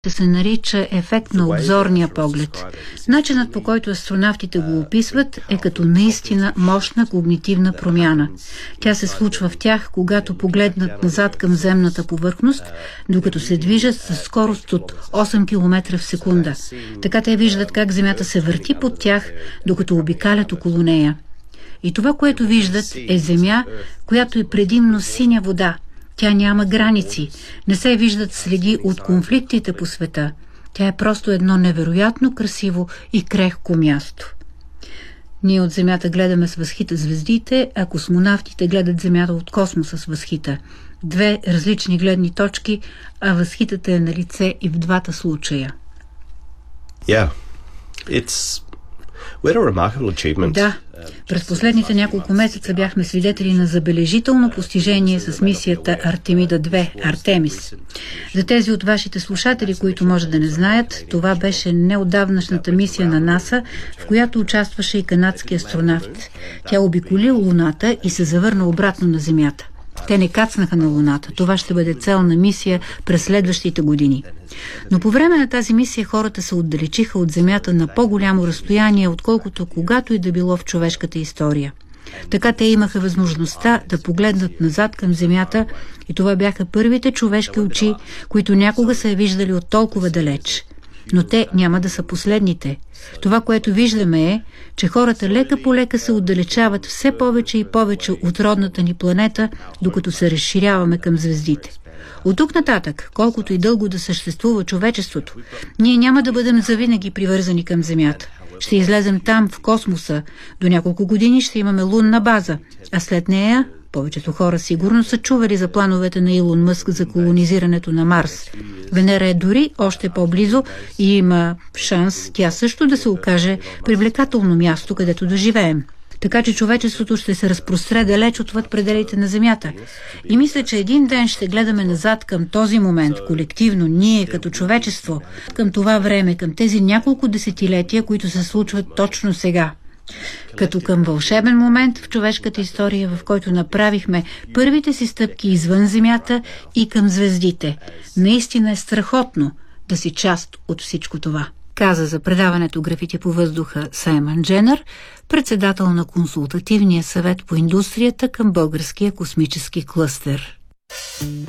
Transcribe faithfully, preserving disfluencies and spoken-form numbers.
се нарича ефект на обзорния поглед. Начинът, по който астронавтите го описват, е като наистина мощна когнитивна промяна. Тя се случва в тях, когато погледнат назад към земната повърхност, докато се движат със скорост от осем километра в секунда. Така те виждат как Земята се върти под тях, докато обикалят около нея. И това, което виждат, е Земя, която е предимно синя вода. Тя няма граници, не се виждат следи от конфликтите по света. Тя е просто едно невероятно красиво и крехко място. Ние от Земята гледаме с възхита звездите, а космонавтите гледат Земята от космоса с възхита. Две различни гледни точки, а възхитата е на лице и в двата случая. Yeah. It's... Да, през последните няколко месеца бяхме свидетели на забележително постижение с мисията Артемида две, Артемис. За тези от вашите слушатели, които може да не знаят, това беше неотдавнашната мисия на НАСА, в която участваше и канадски астронавт. Тя обиколи Луната и се завърна обратно на Земята. Те не кацнаха на Луната. Това ще бъде цел на мисия през следващите години. Но по време на тази мисия хората се отдалечиха от Земята на по-голямо разстояние, отколкото когато и да било в човешката история. Така те имаха възможността да погледнат назад към Земята и това бяха първите човешки очи, които някога са я виждали от толкова далеч. Но те няма да са последните. Това, което виждаме е, че хората лека по лека се отдалечават все повече и повече от родната ни планета, докато се разширяваме към звездите. От тук нататък, колкото и дълго да съществува човечеството, ние няма да бъдем завинаги привързани към Земята. Ще излезем там, в космоса. До няколко години ще имаме лунна база, а след нея повечето хора сигурно са чували за плановете на Илон Мъск за колонизирането на Марс. Венера е дори още по-близо и има шанс тя също да се окаже привлекателно място, където да живеем. Така че човечеството ще се разпростре далеч отвъд пределите на Земята. И мисля, че един ден ще гледаме назад към този момент, колективно, ние като човечество, към това време, към тези няколко десетилетия, които се случват точно сега. Като към вълшебен момент в човешката история, в който направихме първите си стъпки извън Земята и към звездите. Наистина е страхотно да си част от всичко това. Каза за предаването Графити по въздуха Саймън Дженър, председател на Консултативния съвет по индустрията към Българския космически клъстер.